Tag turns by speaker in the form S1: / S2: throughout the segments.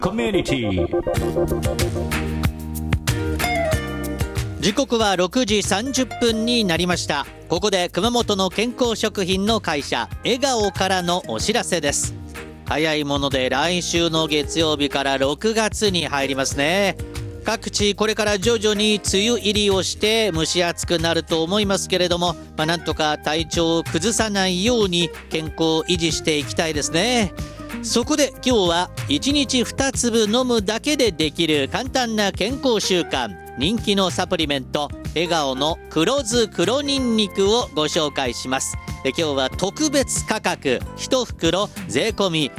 S1: コミュニティ。
S2: 時刻は6時30分になりました。ここで熊本の健康食品の会社笑顔からのお知らせです。早いもので来週の月曜日から6月に入りますね。各地これから徐々に梅雨入りをして蒸し暑くなると思いますけれども、なんとか体調を崩さないように健康を維持していきたいですね。そこで今日は1日2粒飲むだけでできる簡単な健康習慣、人気のサプリメント笑顔の黒酢黒ニンニクをご紹介します。今日は特別価格1袋税込み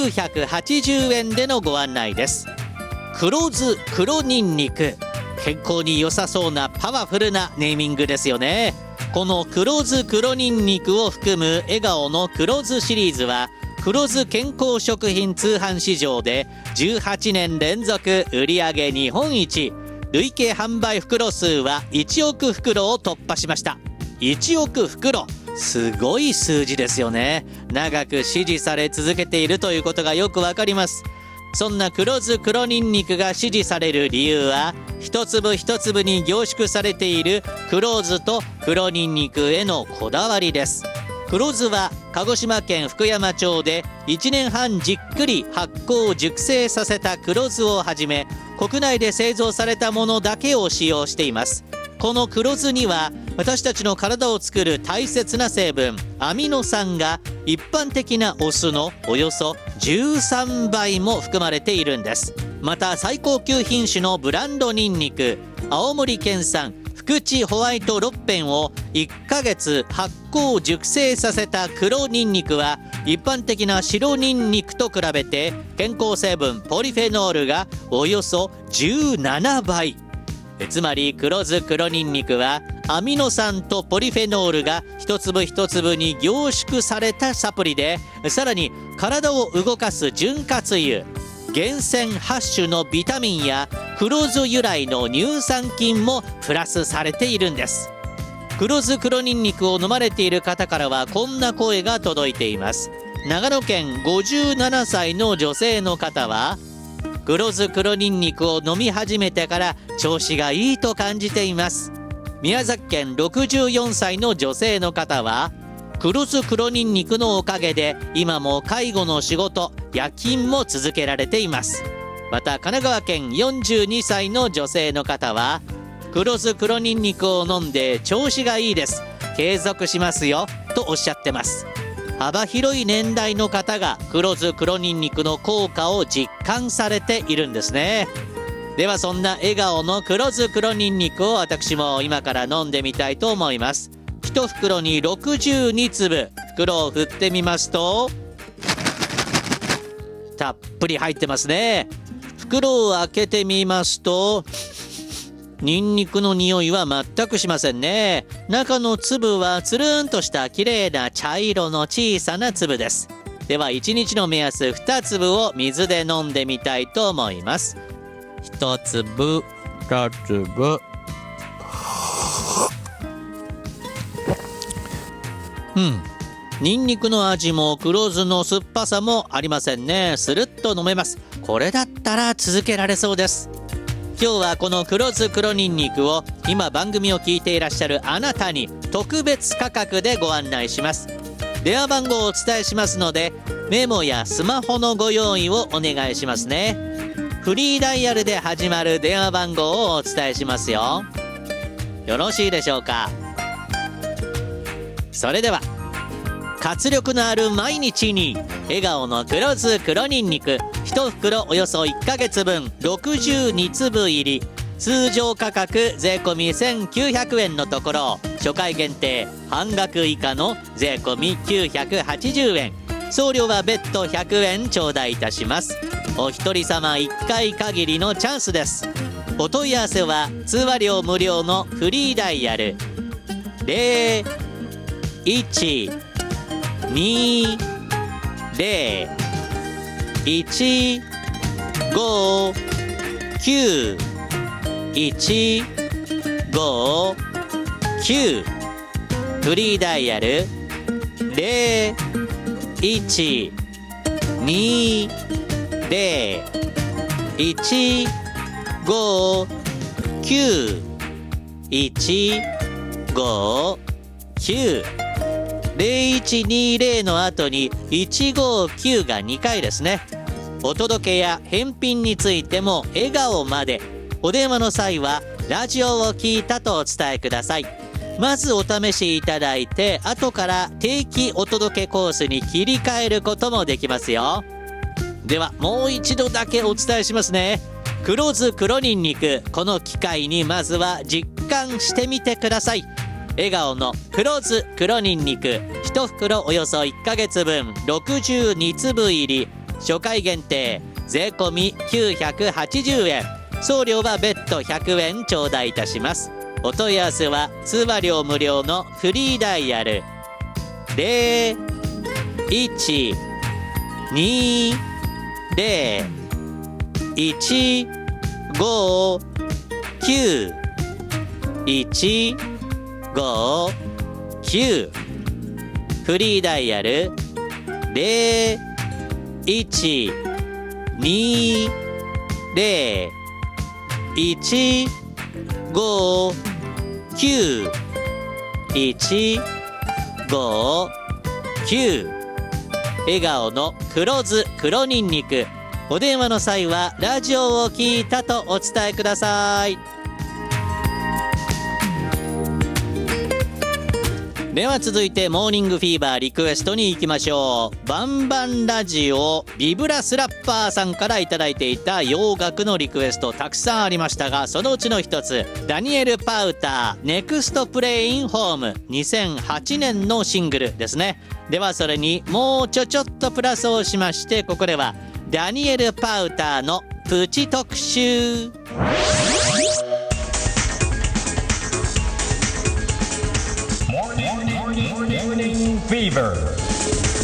S2: 980円でのご案内です。黒酢黒ニンニク、健康に良さそうなパワフルなネーミングですよね。この黒酢黒ニンニクを含む笑顔の黒酢シリーズは黒酢健康食品通販市場で18年連続売上日本一、累計販売袋数は1億袋を突破しました。1億袋、すごい数字ですよね。長く支持され続けているということがよくわかります。そんな黒酢黒ニンニクが支持される理由は、一粒一粒に凝縮されている黒酢と黒ニンニクへのこだわりです。黒酢は鹿児島県福山町で1年半じっくり発酵熟成させた黒酢をはじめ、国内で製造されたものだけを使用しています。この黒酢には私たちの体を作る大切な成分アミノ酸が一般的なお酢のおよそ13倍も含まれているんです。また最高級品種のブランドニンニク青森県産福地ホワイト6片を1ヶ月発酵熟成させた黒ニンニクは一般的な白ニンニクと比べて健康成分ポリフェノールがおよそ17倍。つまり黒酢黒ニンニクはアミノ酸とポリフェノールが一粒一粒に凝縮されたサプリで、さらに体を動かす潤滑油、厳選8種のビタミンや黒酢由来の乳酸菌もプラスされているんです。黒酢黒ニンニクを飲まれている方からはこんな声が届いています。長野県57歳の女性の方は、黒酢黒ニンニクを飲み始めてから調子がいいと感じています。宮崎県64歳の女性の方は、黒酢黒ニンニクのおかげで今も介護の仕事夜勤も続けられています。また神奈川県42歳の女性の方は、黒酢黒ニンニクを飲んで調子がいいです、継続しますよとおっしゃってます。幅広い年代の方が黒酢黒ニンニクの効果を実感されているんですね。ではそんな笑顔の黒酢黒ニンニクを私も今から飲んでみたいと思います。1袋に62粒、袋を振ってみますとたっぷり入ってますね。袋を開けてみますとニンニクの匂いは全くしませんね。中の粒はつるんとした綺麗な茶色の小さな粒です。では1日の目安2粒を水で飲んでみたいと思います。1粒2粒、ニンニクの味も黒酢の酸っぱさもありませんね。スルッと飲めます。これだったら続けられそうです。今日はこの黒酢黒ニンニクを今番組を聞いていらっしゃるあなたに特別価格でご案内します。電話番号をお伝えしますのでメモやスマホのご用意をお願いしますね。フリーダイヤルで始まる電話番号をお伝えしますよ。よろしいでしょうか。それでは活力のある毎日に笑顔の黒酢黒ニンニク1袋およそ1ヶ月分62粒入り、通常価格税込み1900円のところ初回限定半額以下の税込み980円、送料は別途100円頂戴いたします。お一人様1回限りのチャンスです。お問い合わせは通話料無料のフリーダイヤル0120-159-159、フリーダイヤル0120-159-159 0120の後に159が2回ですね。お届けや返品についても笑顔まで。お電話の際はラジオを聞いたとお伝えください。まずお試しいただいて、後から定期お届けコースに切り替えることもできますよ。ではもう一度だけお伝えしますね。黒酢黒ニンニク、この機会にまずは実感してみてください。笑顔の黒酢黒ニンニク、1袋およそ1ヶ月分62粒入り、初回限定税込980円、送料は別途100円頂戴いたします。お問い合わせは通話料無料のフリーダイヤル0120-159-159、フリーダイヤル0120-159-159、笑顔の黒酢黒ニンニク。お電話の際はラジオを聞いたとお伝えください。では続いてモーニングフィーバーリクエストに行きましょう。バンバンラジオビブラスラッパーさんからいただいていた洋楽のリクエストたくさんありましたが、そのうちの一つ、ダニエル・パウターネクストプレインホーム、2008年のシングルですね。ではそれにもうちょっとプラスをしまして、ここではダニエル・パウターのプチ特集。
S1: Morning Fever